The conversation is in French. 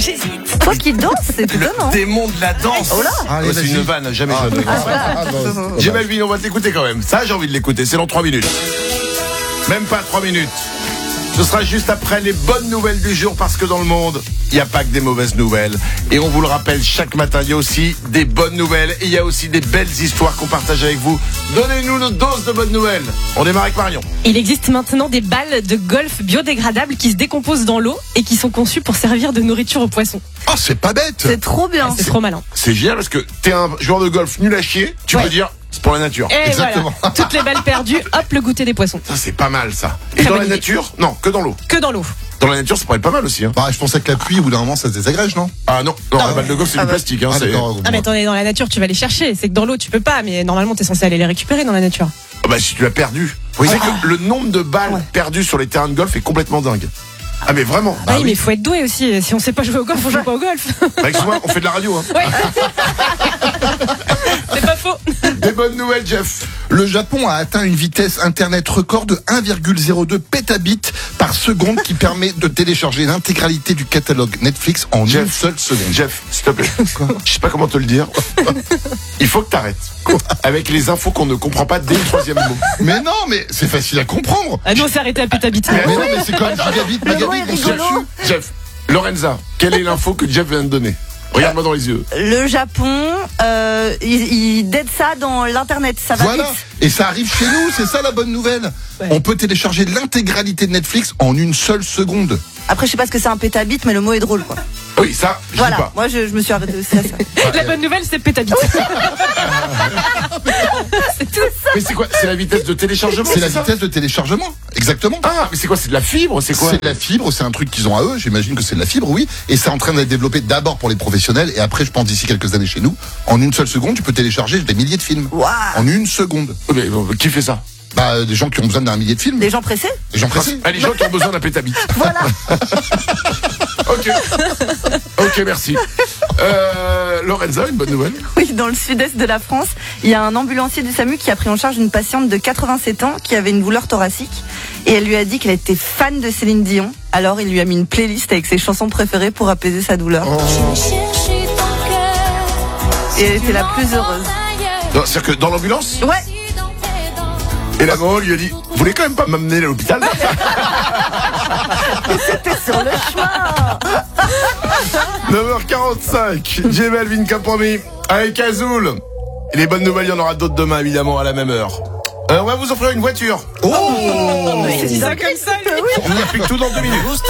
J'hésite. Toi qui danses, c'est étonnant. Démon de la danse. Oh là. Allez, Ouais, c'est vas-y. une vanne, jamais je ne J'ai Melvin, on va t'écouter quand même. Ça, j'ai envie de l'écouter. C'est dans 3 minutes. Même pas 3 minutes. Ce sera juste après les bonnes nouvelles du jour, parce que dans le monde, il n'y a pas que des mauvaises nouvelles. Et on vous le rappelle chaque matin, il y a aussi des bonnes nouvelles. Et il y a aussi des belles histoires qu'on partage avec vous. Donnez-nous notre dose de bonnes nouvelles. On démarre avec Marion. Il existe maintenant des balles de golf biodégradables qui se décomposent dans l'eau et qui sont conçues pour servir de nourriture aux poissons. Oh, c'est pas bête. C'est trop bien. C'est trop malin. C'est génial parce que t'es un joueur de golf nul à chier. Tu Ouais. peux dire, c'est pour la nature. Et Exactement. voilà, toutes les balles perdues, hop, le goûter des poissons. Ça, c'est pas mal, ça. Et Très dans bonne la idée. nature? Non, que dans l'eau. Que dans l'eau. Dans la nature, ça pourrait être pas mal aussi. Hein. Bah, je pensais que la pluie, au bout d'un moment, ça se désagrège, non? Ah non, la balle de golf, c'est du plastique. Hein, Ah, c'est... d'accord. Ah mais attendez, dans la nature tu vas les chercher. C'est que dans l'eau tu peux pas, mais normalement t'es censé aller les récupérer dans la nature. Ah bah, si tu l'as perdu. Vous savez que le nombre de balles perdues sur les terrains de golf est complètement dingue. Ah mais vraiment. Ah oui, mais il faut être doué aussi. Si on sait pas jouer au golf, on joue pas au golf. Bah, excuse-moi, on fait de la radio. Hein. Ouais. C'est pas faux. Des bonnes nouvelles, Jeff. Le Japon a atteint une vitesse internet record de 1,02 pétabits par seconde qui permet de télécharger l'intégralité du catalogue Netflix en une seule seconde. Jeff, s'il te plaît. Je sais pas comment te le dire. Il faut que t'arrêtes. Avec les infos qu'on ne comprend pas dès le 3e mot. Mais non, mais c'est facile à comprendre. Ah nous on s'est arrêté à pétabit. Mais non, mais c'est comme gigabit, Le mot mégabit, est on s'en rigolo. fout. Jeff, Lorenza, quelle est l'info que Jeff vient de donner? Regarde-moi dans les yeux. Le Japon, il dead ça dans l'internet, ça va Voilà. vite. Et ça arrive chez nous, c'est ça la bonne nouvelle. Ouais. On peut télécharger l'intégralité de Netflix en une seule seconde. Après, je sais pas ce que c'est un pétabit, mais le mot est drôle, quoi. Oui, ça, je dis Voilà. pas. Moi, je me suis arrêtée aussi à ça. La bonne nouvelle c'est pétabit. C'est tout. Mais c'est quoi? C'est la vitesse de téléchargement? C'est la ça vitesse de téléchargement, exactement. Ah, mais c'est quoi? C'est de la fibre? C'est quoi? C'est de la fibre, c'est un truc qu'ils ont à eux, j'imagine que c'est de la fibre, oui. Et c'est en train d'être développé d'abord pour les professionnels, et après, je pense d'ici quelques années chez nous, en une seule seconde, tu peux télécharger des milliers de films. Waouh. En une seconde. Mais qui fait ça? Bah, des gens qui ont besoin d'un millier de films. Des gens pressés? Des gens pressés. Ah, les gens qui ont besoin d'un pétabit. Voilà. Ok. Ok, merci. Lorenza, une bonne nouvelle. Oui, dans le sud-est de la France, il y a un ambulancier du SAMU qui a pris en charge une patiente de 87 ans qui avait une douleur thoracique. Et elle lui a dit qu'elle était fan de Céline Dion. Alors, il lui a mis une playlist avec ses chansons préférées pour apaiser sa douleur. Et elle était la plus heureuse. Non, c'est-à-dire que dans l'ambulance, Ouais. et la maman lui a dit, vous voulez quand même pas m'amener à l'hôpital? C'était sur le chemin. 9h45, J Melvin qu'a promis, avec Azul. Et les bonnes nouvelles, il y en aura d'autres demain, évidemment, à la même heure. On va vous offrir une voiture. Oh, C'est dit ça comme ça. On vous explique tout dans 2 minutes.